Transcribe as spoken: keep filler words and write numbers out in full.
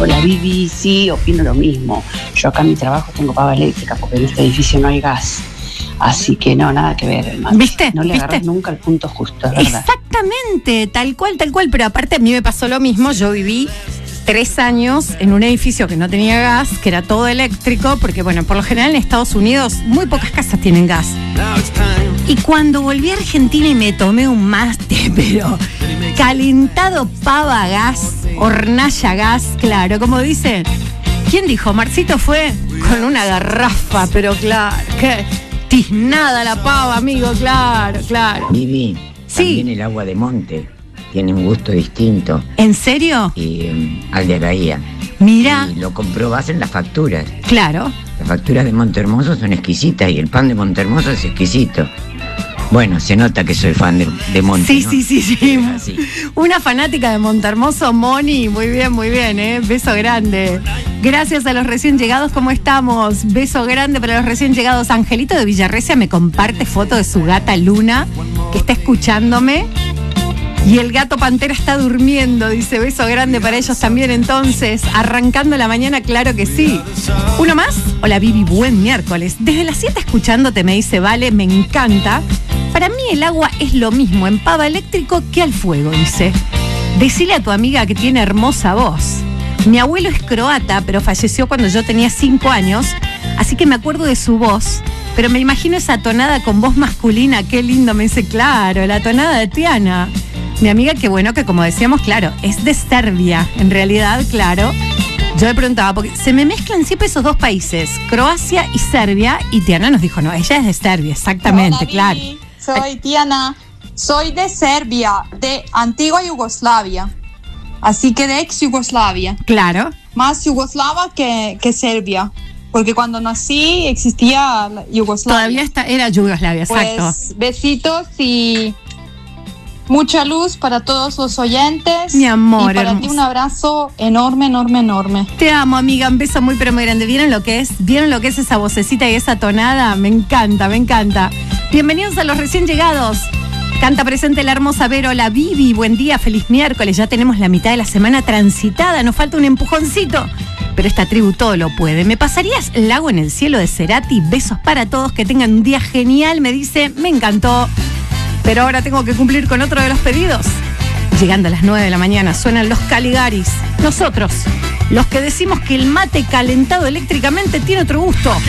Hola Vivi, sí, opino lo mismo. Yo acá en mi trabajo tengo pava eléctrica porque en este edificio no hay gas. Así que no, nada que ver, hermano. ¿Viste? No le ¿Viste? agarras nunca el punto justo, es verdad. Exactamente, tal cual, tal cual. Pero aparte a mí me pasó lo mismo. Yo viví tres años en un edificio que no tenía gas, que era todo eléctrico, porque bueno, por lo general en Estados Unidos muy pocas casas tienen gas. Y cuando volví a Argentina y me tomé un mate, pero calentado pava gas, hornalla gas, claro, como dice, ¿quién dijo? Marcito fue con una garrafa, pero claro, que tiznada la pava, amigo, claro, claro. Vivi, Sí. también el agua de monte tiene un gusto distinto ¿En serio? y, um, al de Bahía. Mira, Y lo comprobás en las facturas. claro. Las facturas de Montehermoso son exquisitas y el pan de Montehermoso es exquisito. Bueno, se nota que soy fan de, de Monte, Sí, ¿no? sí, sí, sí. Así. Una fanática de Montehermoso, Moni. Muy bien, muy bien, ¿eh? Beso grande. Gracias a los recién llegados, ¿cómo estamos? Beso grande para los recién llegados. Angelito de Villarrecia me comparte foto de su gata Luna, que está escuchándome. Y el gato Pantera está durmiendo, dice, beso grande para ellos también. Entonces, arrancando la mañana, claro que sí. ¿Uno más? Hola Vivi, buen miércoles. Desde las siete escuchándote, me dice, vale, me encanta. Para mí el agua es lo mismo en pava eléctrico que al fuego, dice. Decile a tu amiga que tiene hermosa voz. Mi abuelo es croata, pero falleció cuando yo tenía cinco años, así que me acuerdo de su voz. Pero me imagino esa tonada con voz masculina, qué lindo, me dice, claro, la tonada de Tiana. Mi amiga, que bueno, que como decíamos, claro, es de Serbia, en realidad, claro. Yo le preguntaba, porque se me mezclan siempre esos dos países, Croacia y Serbia, y Tiana nos dijo, no, ella es de Serbia, exactamente, Hola, claro. Vivi. Soy Tiana, soy de Serbia, de antigua Yugoslavia, así que de ex Yugoslavia, Claro, más yugoslava que, que Serbia, porque cuando nací existía la Yugoslavia. todavía está, era Yugoslavia, exacto. Pues besitos y mucha luz para todos los oyentes. Mi amor, y para hermoso. ti un abrazo enorme, enorme, enorme. Te amo, amiga, un beso muy pero muy grande. ¿Vieron lo que es? ¿Vieron lo que es esa vocecita y esa tonada? Me encanta, me encanta. Bienvenidos a los recién llegados. Canta presente la hermosa Vero, la Vivi. Buen día, feliz miércoles. Ya tenemos la mitad de la semana transitada. Nos falta un empujoncito. Pero esta tribu todo lo puede. ¿Me pasarías Lago en el cielo de Cerati? Besos para todos, que tengan un día genial. Me dice, me encantó. Pero ahora tengo que cumplir con otro de los pedidos. Llegando a las nueve de la mañana suenan los Caligaris. Nosotros, los que decimos que el mate calentado eléctricamente tiene otro gusto.